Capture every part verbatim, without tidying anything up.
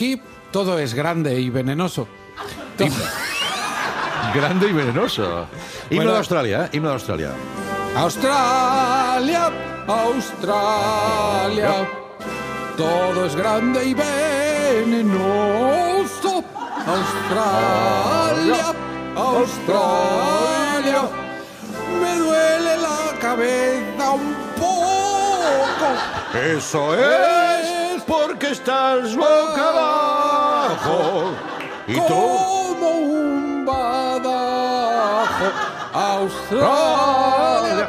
Aquí todo es grande y venenoso. Todo... Grande y venenoso. Himno Bueno, de Australia, ¿eh? Himno de Australia. Australia, Australia, todo es grande y venenoso. Australia, Australia, me duele la cabeza un poco. Eso es porque estás boca abajo. Y tú... Como un badajo. Australia,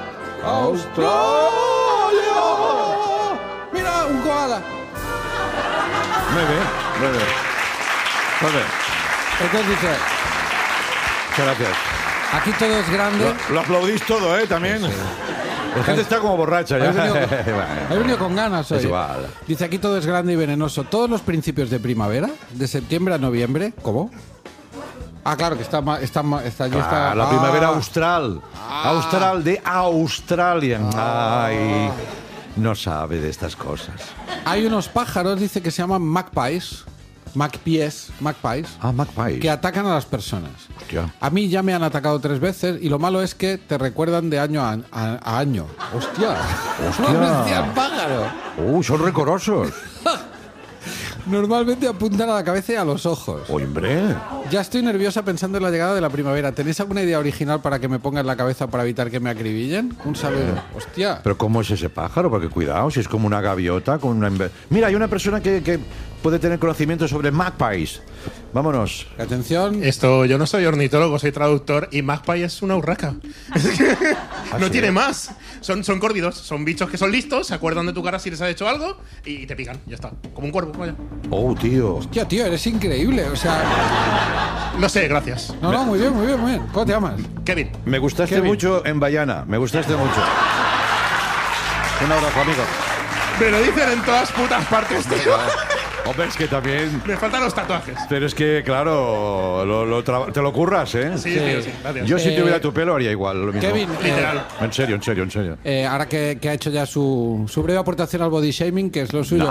Australia. Mira, un koala. Muy bien, muy bien. Muy bien. Entonces dice, Muchas gracias. aquí todo es grande. Lo, lo aplaudís todo, ¿eh? También. La gente está como borracha ya. He venido, Bueno. he venido con ganas hoy. Es igual. Dice, aquí todo es grande y venenoso. Todos los principios de primavera, de septiembre a noviembre. ¿Cómo? Ah, claro, que está... ma- está, ma- está, allí está Ah, la ah. primavera austral. Ah. Austral de Australia. Ay, no sabe de estas cosas. Hay unos pájaros, dice, que se llaman magpies. Magpies, magpies. Ah, magpie. Que atacan a las personas. Hostia. A mí ya me han atacado tres veces y lo malo es que te recuerdan de año a, a- a año. ¡Hostia! Hostia. No me decía el pájaro. Uh, son recorosos. Normalmente apuntan a la cabeza y a los ojos. Hombre. Ya estoy nerviosa pensando en la llegada de la primavera. ¿Tenéis alguna idea original para que me ponga en la cabeza para evitar que me acribillen? Un saludo. Hostia. Pero ¿cómo es ese pájaro? Porque cuidado, si es como una gaviota con una... inve- Mira, hay una persona que, que puede tener conocimiento sobre magpies. Vámonos. Atención. Esto, yo no soy ornitólogo, soy traductor y magpie es una urraca. no ¿sí? tiene más. Son, son córvidos, son bichos que son listos, se acuerdan de tu cara si les has hecho algo y te pican, ya está. Como un cuervo, vaya. Oh, tío. Hostia, tío, eres increíble. O sea... Lo sé, gracias. No, no, muy bien, muy bien, muy bien. ¿Cómo te llamas? Kevin. Me gustaste Kevin. mucho en Bayana. Me gustaste mucho. Un abrazo, amigo. Me lo dicen en todas putas partes, tío. Hombre, es que también... Me faltan los tatuajes. Pero es que, claro, lo- lo tra- te lo curras, ¿eh? Sí, tío, sí, gracias. Yo si Eh, tuviera tu pelo haría igual, lo mismo. Kevin, eh, Literal. En serio, en serio, en serio. eh, ahora que, que ha hecho ya su, su breve aportación al body shaming, que es lo suyo.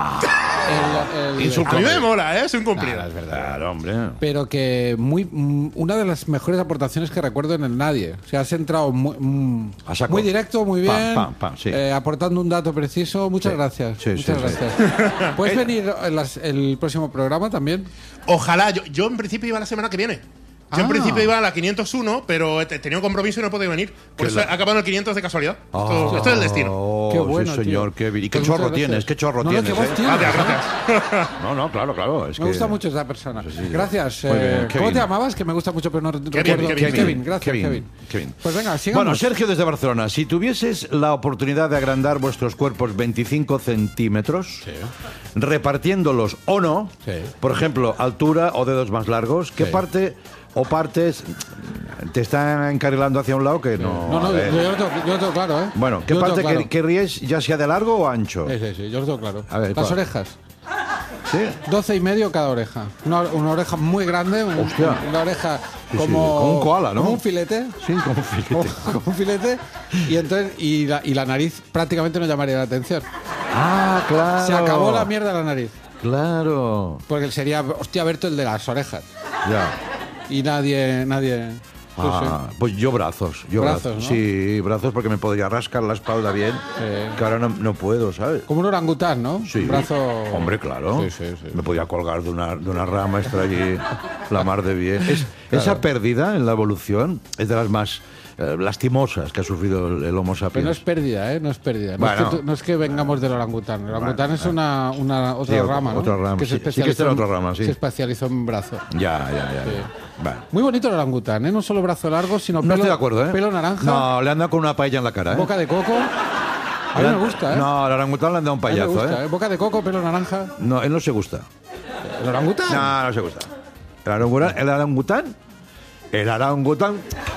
El- el- Insulto. A mí me mola, ¿eh? Es un cumplido. Nada, es verdad. Claro, hombre. Pero que muy mm, una de las mejores aportaciones que recuerdo en el Nadie. O sea, has entrado muy, mm, A saco. muy directo, muy Pam, bien, pam, pam, sí. eh, aportando un dato preciso. Muchas Sí. gracias. Sí, Muchas sí, sí. gracias. ¿Puedes venir en las- el próximo programa también? Ojalá, yo, yo en principio iba la semana que viene. Yo Ah. en principio iba a la quinientos uno, pero he te- tenía un compromiso y no he podido venir. Por eso he acabado en el quinientos de casualidad. Esto, esto es el destino. Oh, Qué bueno, sí, señor, tío. Kevin. ¿Y qué Pues chorro muchas gracias. tienes? ¿Qué chorro No, no, tienes? qué voz eh? tienes. Gracias, gracias. No, no, claro, claro. Es Me que... gusta mucho esa persona. Sí, sí. Gracias. Muy eh, bien, ¿Cómo Kevin. te llamabas? Que me gusta mucho, pero no recuerdo. Kevin, Kevin, gracias, Kevin. Kevin, Kevin. Pues venga, sigamos. Bueno, Sergio desde Barcelona. Si tuvieses la oportunidad de agrandar vuestros cuerpos veinticinco centímetros, repartiéndolos o no, Sí. por ejemplo, altura o dedos más largos, ¿qué Sí. parte o partes te están encarrilando hacia un lado que no? No, no, a yo, ver. yo lo tengo, yo lo tengo claro, ¿eh? Bueno, ¿qué Yo lo parte tengo claro. quer- querríais, ya sea de largo o ancho? Sí, sí, sí, yo lo tengo claro. A ver, Las ¿cuál? orejas. ¿Sí? doce y medio cada oreja. Una, una oreja muy grande, un- Hostia. una oreja sí, como, como un koala, ¿no? Como un filete. Sí, como un filete. Como, como un filete. Y entonces y la, y la nariz prácticamente no llamaría la atención. Ah, claro. Se acabó la mierda de la nariz. Claro. Porque sería, hostia, Berto, el de las orejas. Ya. Y nadie, nadie. sí, Ah, pues yo brazos. Yo Brazos, brazos. ¿no? Sí, brazos porque me podría rascar la espalda bien. Sí. Que ahora no, no puedo, ¿sabes? Como un orangután, ¿no? Sí. Un brazo. Hombre, claro. Sí, sí, sí. Me podía colgar de una, de una rama, estar allí la mar de bien. Es- Esa pérdida en la evolución es de las más eh, lastimosas que ha sufrido el, el Homo Pero sapiens. no es pérdida, ¿eh? No es pérdida. No, Bueno. es, que, tú- no es que vengamos del orangután. El orangután Bueno, es una, una otra Sí, otra- rama, ¿no? otra rama, Que se sí. Sí que está en especializó otra rama, sí. Se especializó en brazo. Ya, ya, ya. Sí. ya. Vale. Muy bonito el orangután, ¿eh? No solo brazo largo, sino No pelo, estoy de acuerdo, ¿eh? pelo naranja, No, le han dado con una paella en la cara, ¿eh? boca de coco. A mí Le me han- gusta, ¿eh? No, al orangután le han dado un A mí me payazo, gusta, ¿eh? ¿eh? Boca de coco, pelo naranja. No, él no se gusta. ¿El orangután? No, no se gusta. El orangután, el orangután, el orangután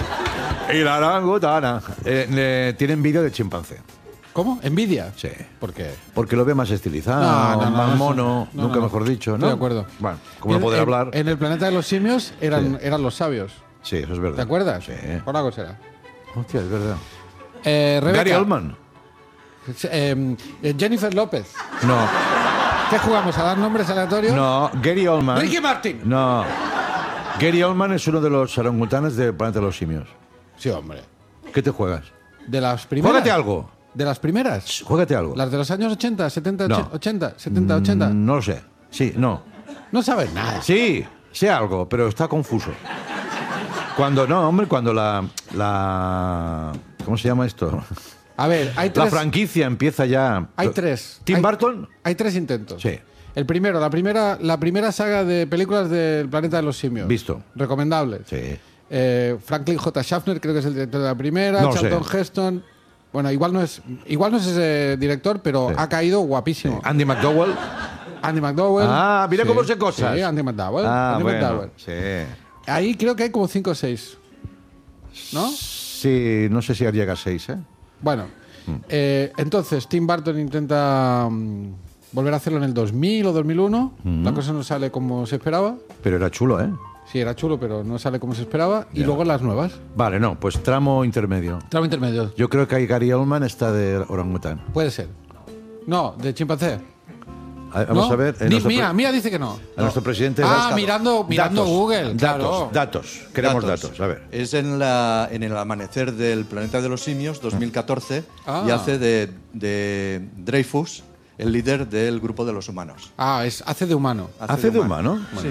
y la orangutana eh, eh, tienen vídeo de chimpancé. ¿Cómo? ¿Envidia? Sí. ¿Por qué? Porque lo ve más estilizado, No, no, no, más no, mono, no, nunca no. mejor dicho, ¿no? Estoy de acuerdo. Bueno, como no En- poder en- hablar. En el planeta de los simios eran, eran los sabios. Sí, eso es verdad. ¿Te acuerdas? Sí. Por algo será. Hostia, es verdad. Eh, Rebeca. Gary Oldman. Eh, eh, Jennifer López. No. ¿Qué jugamos? ¿A dar nombres aleatorios? No, Gary Oldman. Ricky Martin. No. Gary Oldman es uno de los orangutanes de Planeta de los Simios. Sí, hombre. ¿Qué te juegas? ¿De las primeras? Juégate algo. ¿De las primeras? Juégate algo. ¿Las de los años ochenta, setenta, No. ochenta, setenta, ochenta? Mm, No lo sé. Sí, no. No sabes nada. Sí, sé algo, pero está confuso. Cuando, no, hombre, cuando la... la ¿Cómo se llama esto? A ver, hay tres... La franquicia empieza ya... Hay tres. ¿Tim Hay- Burton? Hay tres intentos. Sí. El primero, la primera, la primera saga de películas del Planeta de los Simios. Visto. Recomendables. Sí. Eh, Franklin J. Schaffner, creo que es el director de la primera. No lo Charlton sé. Heston. Bueno, igual no es, igual no es ese director, pero Sí. ha caído guapísimo. Andy McDowell. Andy McDowell. Ah, mira Sí, cómo sé cosas. Sí, Andy McDowell. Ah, Andy bueno, McDowell. sí. Ahí creo que hay como cinco o seis. ¿No? Sí, no sé si llega a seis, ¿eh? Bueno, eh, entonces Tim Burton intenta mm, volver a hacerlo en el dos mil o dos mil uno. La cosa no sale como se esperaba. Pero era chulo, ¿eh? Sí, era chulo, pero no sale como se esperaba. Y Ya. luego las nuevas. Vale, no, pues tramo intermedio. Tramo intermedio. Yo creo que ahí Gary Oldman está de orangután. Puede ser. No, de chimpancé. A- Vamos ¿No? a ver. eh, Di- nuestro pre- Mía, Mía dice que no. a nuestro presidente. Ah, Datos. mirando- mirando Datos, Google, claro. Datos, datos. Queremos datos. A ver. Es en, la, en el amanecer del Planeta de los Simios, dos mil catorce, Ah. y hace de, de Dreyfus, el líder del grupo de los humanos. Ah, es, hace de humano. ¿Hace de humano? Sí.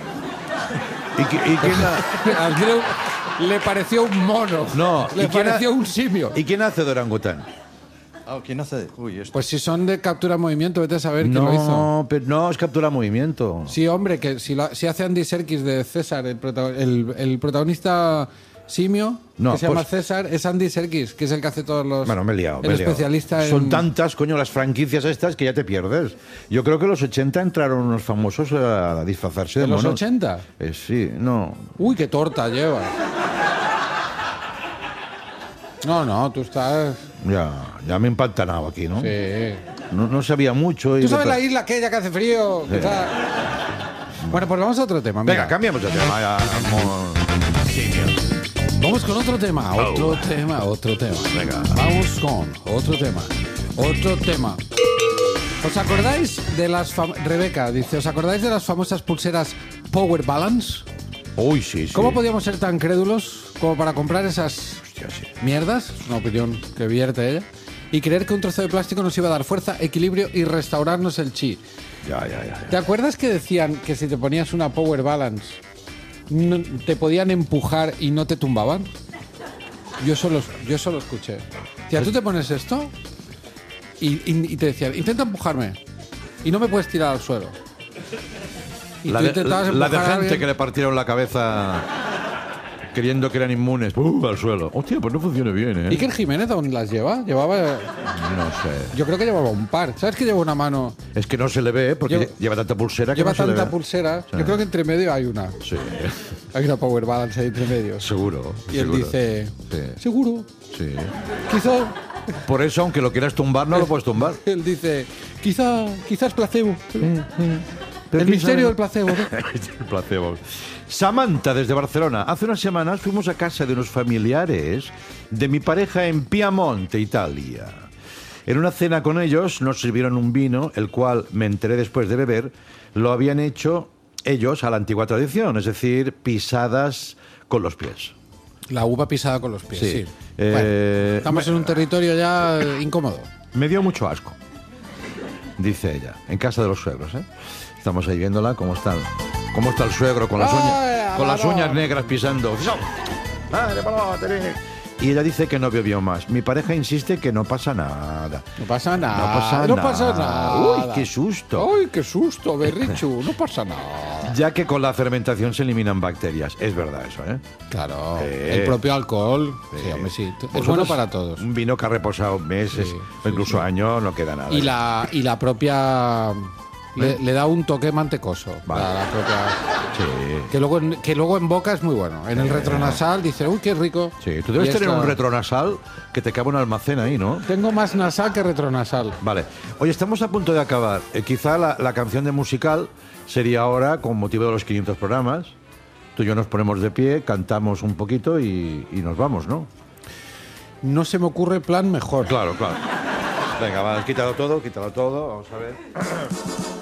¿Y, qui- y quién ha- A Andreu le pareció un mono. No, Le ¿y quién ha- pareció un simio. ¿Y quién hace de orangután? Ah, ¿quién hace? de- Uy, esto. Pues si son de captura movimiento, vete a saber quién lo hizo. No, pero no, es captura movimiento. Sí, hombre, que si, lo- si hace Andy Serkis de César, el, prota- el- el protagonista simio, No, que se llama pues- César, es Andy Serkis, que es el que hace todos los... Bueno, me he liado. El me he liado. especialista en... Son tantas, coño, las franquicias estas que ya te pierdes. Yo creo que en los ochenta entraron unos famosos a disfrazarse de ¿En los monos. ochenta? Eh, sí, no. Uy, qué torta llevas. No, no, tú estás... Ya, ya me he empantanado aquí, ¿no? Sí. No, no sabía mucho. Y ¿Tú sabes de- la isla aquella que hace frío? Que está- Bueno, pues vamos a otro tema. mira. Venga, cambiamos de tema. ya, mo- Vamos con otro tema, otro tema, otro tema. Venga. Vamos con otro tema, otro tema. ¿Os acordáis de las fam- Rebeca dice, ¿os acordáis de las famosas pulseras Power Balance? Uy, sí, sí. ¿Cómo podíamos ser tan crédulos como para comprar esas Hostia, sí. mierdas? Es una opinión que vierte ella. Y creer que un trozo de plástico nos iba a dar fuerza, equilibrio y restaurarnos el chi. Ya, ya, ya. ¿Te acuerdas que decían que si te ponías una Power Balance no- te podían empujar y no te tumbaban? Yo solo, yo solo escuché. Tía, tú te pones esto y, y- y te decían, intenta empujarme y no me puedes tirar al suelo. Y La tú de, intentabas la de empujar a gente alguien. que le partieron la cabeza creyendo que eran inmunes. ¡Pum! Al suelo. Hostia, pues no funciona bien, ¿eh? ¿Iker Jiménez aún las lleva? Llevaba... No sé. Yo creo que llevaba un par. ¿Sabes que lleva una mano? Es que no se le ve porque Lleva- lleva tanta pulsera que Lleva no se le tanta ve. pulsera. Sí. Yo creo que entre medio hay una. Sí, Hay una Power Balance ahí entre medio. seguro. Y él seguro. dice, Sí, seguro, sí. quizá... Por eso, aunque lo quieras tumbar, no lo puedes tumbar. Él dice, quizá, quizás placebo. Pero El quién misterio sabe. del placebo. ¿no? El placebo. Samantha, desde Barcelona. Hace unas semanas fuimos a casa de unos familiares de mi pareja en Piamonte, Italia. En una cena con ellos nos sirvieron un vino, el cual, me enteré después de beber, lo habían hecho ellos a la antigua tradición, es decir, pisadas con los pies. La uva pisada con los pies, sí. Sí. Eh, Bueno, estamos en un territorio ya eh, incómodo. Me dio mucho asco, dice ella, en casa de los suegros, ¿eh? Estamos ahí viéndola, cómo está, cómo está el suegro con las Ay, uñas, con las amado. uñas negras pisando. Y ella dice que no bebió más. Mi pareja insiste que no pasa nada. No pasa nada. No pasa no nada. pasa nada. Uy, qué susto. Ay, qué susto, Berrichu. No pasa nada. Ya que con la fermentación se eliminan bacterias. Es verdad eso, ¿eh? Claro. Eh. El propio alcohol. Sí, hombre, sí. Es bueno Vosotros, para todos. Un vino que ha reposado meses, Sí, o incluso años, no queda nada. Y la, y la propia... Le, le da un toque mantecoso. Vale. La, la propia, Sí. que, luego, en- que luego en boca es muy bueno. En el retronasal dice, uy, qué rico. Sí, tú debes Y es tener la- un retronasal que te cabe un almacén ahí, ¿no? Tengo más nasal que retronasal. Vale. Oye, estamos a punto de acabar. Eh, quizá la, la canción de musical sería ahora, con motivo de los quinientos programas. Tú y yo nos ponemos de pie, cantamos un poquito y, y nos vamos, ¿no? No se me ocurre plan mejor. Claro, claro. Venga, va, quítalo todo, quítalo todo. Vamos a ver.